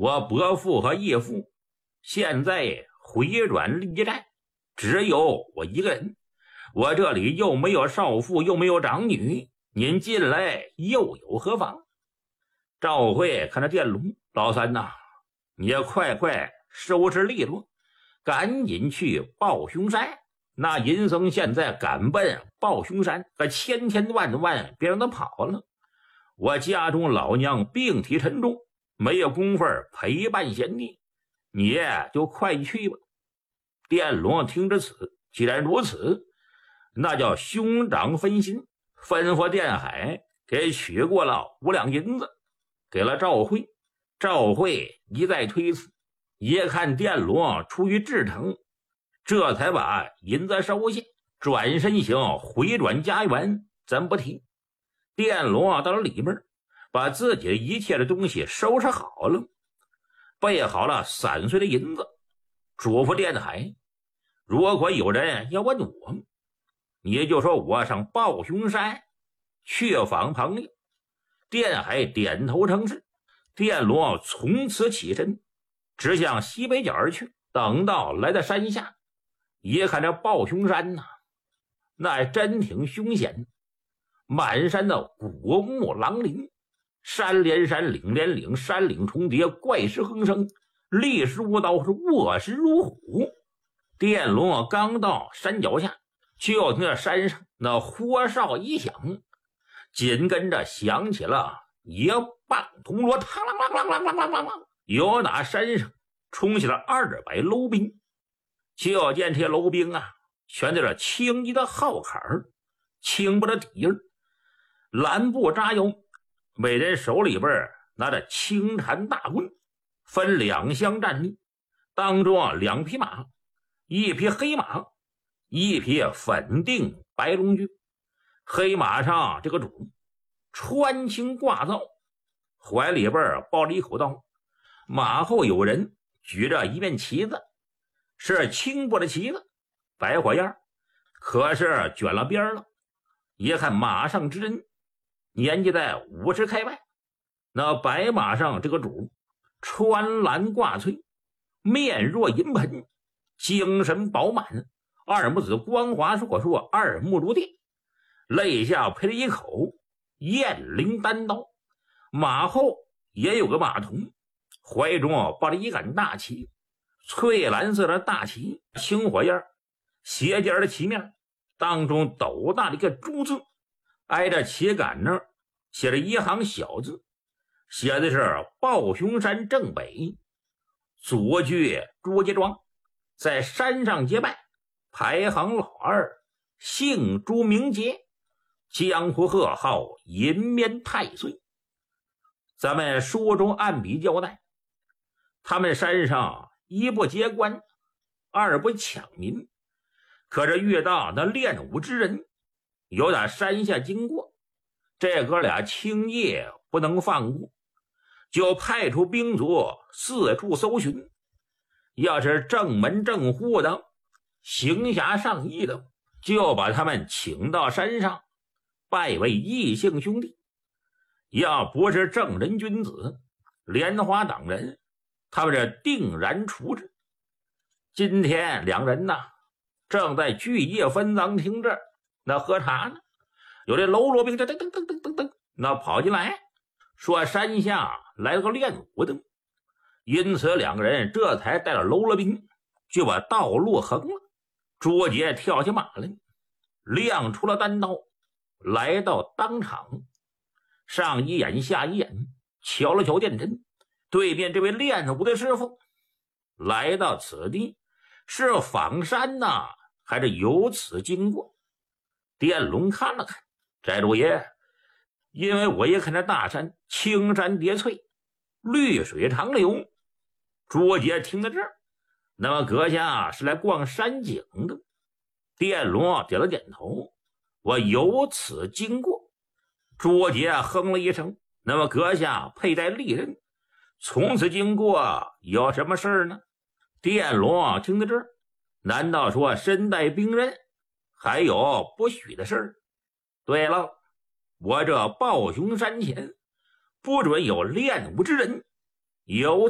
我伯父和义父现在回转骊山，只有我一个人。我这里又没有少妇，又没有长女，您进来又有何妨？”赵慧看着电龙：“老三呐，你也快收拾利落，赶紧去抱熊山。那银僧现在赶奔抱熊山，可千万别让他跑了。我家中老娘病体沉重，没有功夫陪伴贤弟，你就快去吧。”电龙听着此，既然如此，那叫兄长分心，吩咐电海给取过了5两银子，给了赵慧。赵慧一再推辞，也看电龙出于至诚，这才把银子收下，转身行回转家园。咱不提，电龙到了里边，把自己的一切的东西收拾好了，备好了散碎的银子，嘱咐电海：“如果有人要问我，你就说我上抱熊山去访朋友。”电海点头称是。电龙从此起身，直向西北角而去。等到来到山下，一看这抱熊山呐，那真挺凶险，满山的古木狼林，山连山，岭连岭，山岭重叠，怪石横生，立石无刀，是卧石如虎。电龙刚到山脚下，就听那山上那火哨一响，紧跟着响起了一棒铜锣，嘡啷啷啷啷啷啷啷，由那山上冲下了200楼兵。就见这些楼兵啊，全在这青衣的号坎儿，青布的底儿，蓝布扎腰，每人手里边拿着青缠大棍，分2厢站立，当中2匹马，一匹黑马，一匹粉定白龙驹。黑马上这个主穿青挂皂，怀里边抱着一口刀，马后有人举着一面旗子，是青布的旗子，白火焰，可是卷了边了。一看马上之人年纪在50开外，那白马上这个主穿蓝挂翠，面若银盆，精神饱满，二目子光滑烁烁，二目如电，肋下配了一口雁翎单刀。马后也有个马童，怀中抱着一杆大旗，翠蓝色的大旗，青火焰，斜尖的旗面，当中斗大的一个朱字，挨着旗杆那儿写着一行小字，写的是抱熊山正北，左居朱家庄，在山上结拜，排行老2，姓朱名节，江湖贺号银面太岁。咱们书中按笔交代，他们山上一不结官，二不抢民，可是遇到那练武之人由打山下经过，这哥俩轻易不能放过，就派出兵卒四处搜寻，要是正门正户的，行侠仗义的，就把他们请到山上拜为异姓兄弟，要不是正人君子，莲花党人，他们这定然处置。今天2人呢，正在聚业分赃厅这儿那喝茶呢，有这喽啰兵噔噔噔噔噔噔那跑进来，说山下来了个练武的，因此2个人这才带了喽啰兵，就把道路横了。朱杰跳下马来，亮出了单刀，来到当场，上一眼下一眼，瞧了瞧电针，对面这位练武的师傅来到此地是访山呐，还是由此经过？电龙看了看，寨主爷，因为我一看这大山青山叠翠，绿水长流。朱杰听到这儿，那么阁下是来逛山景的？电龙点了点头，我由此经过。朱杰哼了一声，那么阁下佩戴利刃，从此经过有什么事儿呢？电龙听到这儿，难道说身带兵刃还有不许的事儿？对了，我这抱熊山前不准有练武之人，有